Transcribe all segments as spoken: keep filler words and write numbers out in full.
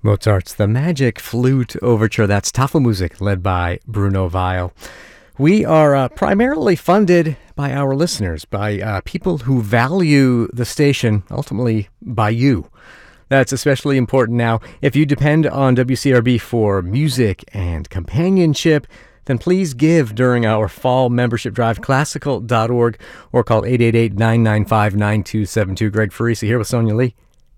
Mozart's The Magic Flute Overture. That's Tafelmusik, led by Bruno Weil. We are uh, primarily funded by our listeners, by uh, people who value the station, ultimately by you. That's especially important now. If you depend on W C R B for music and companionship, then please give during our fall membership drive, classical dot org, or call eight eight eight, nine nine five, nine two seven two. Greg Farisi here with Sonia Lee.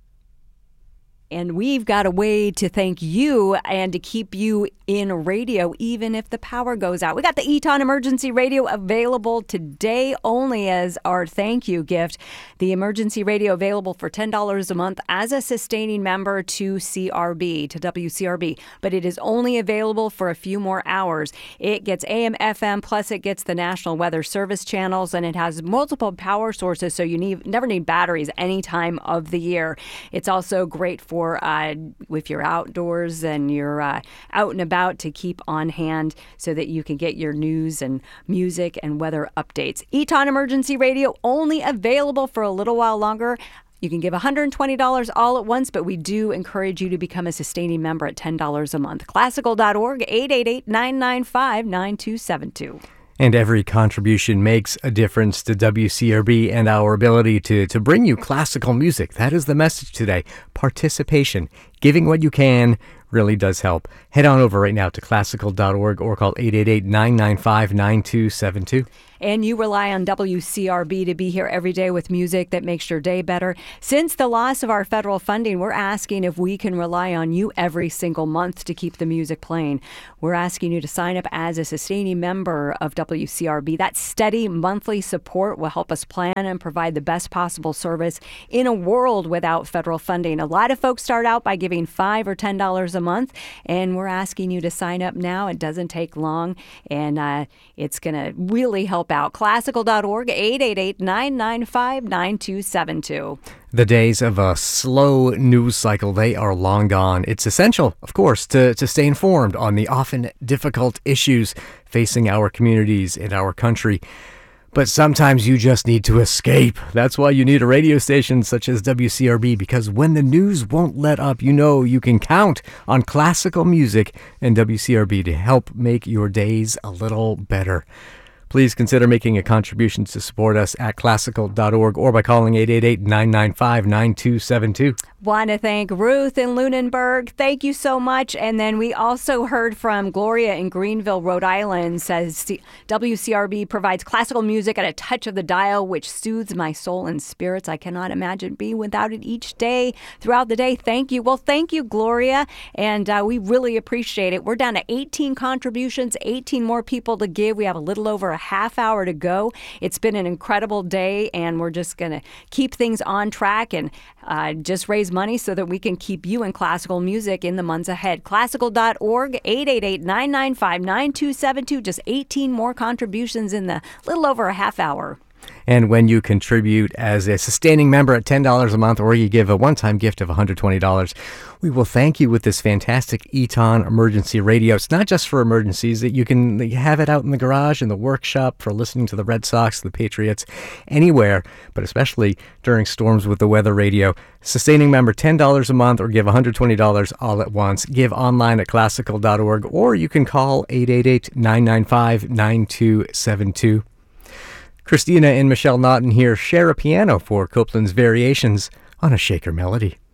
And we've got a way to thank you and to keep you in radio, even if the power goes out. We got the Eton Emergency Radio available today only as our thank you gift. The emergency radio available for ten dollars a month as a sustaining member to C R B, to W C R B. But it is only available for a few more hours. It gets A M, F M, plus it gets the National Weather Service channels, and it has multiple power sources, so you need never need batteries any time of the year. It's also great for For uh, if you're outdoors and you're uh, out and about, to keep on hand so that you can get your news and music and weather updates. Eton Emergency Radio only available for a little while longer. You can give one hundred twenty dollars all at once, but we do encourage you to become a sustaining member at ten dollars a month. classical dot org, eight eight eight, nine nine five, nine two seven two. And every contribution makes a difference to W C R B and our ability to, to bring you classical music. That is the message today. Participation, giving what you can, really does help. Head on over right now to classical dot org or call eight eight eight, nine nine five, nine two seven two. And you rely on W C R B to be here every day with music that makes your day better. Since the loss of our federal funding, we're asking if we can rely on you every single month to keep the music playing. We're asking you to sign up as a sustaining member of W C R B. That steady monthly support will help us plan and provide the best possible service in a world without federal funding. A lot of folks start out by giving five or ten dollars a month, and we're asking you to sign up now. It doesn't take long, and uh, it's going to really help out. classical dot org, eight eight eight, nine nine five, nine two seven two. The days of a slow news cycle, they are long gone. It's essential, of course, to, to stay informed on the often difficult issues facing our communities and our country. But sometimes you just need to escape. That's why you need a radio station such as W C R B, because when the news won't let up, you know you can count on classical music and W C R B to help make your days a little better. Please consider making a contribution to support us at classical dot org or by calling eight eight eight, nine nine five, nine two seven two. Want to thank Ruth in Lunenburg. Thank you so much. And then we also heard from Gloria in Greenville, Rhode Island, says W C R B provides classical music at a touch of the dial, which soothes my soul and spirits. I cannot imagine being without it each day throughout the day. Thank you. Well, thank you, Gloria. And uh, we really appreciate it. We're down to eighteen contributions, eighteen more people to give. We have a little over a half hour to go. It's been an incredible day, and we're just going to keep things on track and uh, just raise money so that we can keep you in classical music in the months ahead. classical dot org, eight eight eight, nine nine five, nine two seven two. Just eighteen more contributions in the little over a half hour. And when you contribute as a sustaining member at ten dollars a month, or you give a one-time gift of one hundred twenty dollars, we will thank you with this fantastic Eton Emergency Radio. It's not just for emergencies. That you can have it out in the garage, in the workshop, for listening to the Red Sox, the Patriots, anywhere, but especially during storms with the weather radio. Sustaining member, ten dollars a month, or give one hundred twenty dollars all at once. Give online at classical dot org, or you can call eight eight eight, nine nine five, nine two seven two. Christina and Michelle Naughton here share a piano for Copeland's Variations on a Shaker Melody.